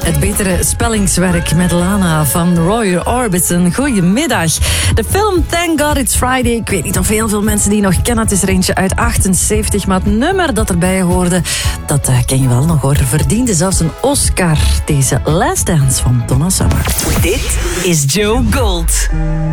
Het betere spellingswerk met Lana van Roy Orbison. Goedemiddag. De film Thank God It's Friday. Ik weet niet of heel veel mensen die nog kennen. Het is er eentje uit 78, maar het nummer dat erbij hoorde, dat ken je wel nog hoor. Verdiende zelfs een Oscar. Deze Last Dance van Donna Summer. Dit is Joe Gold.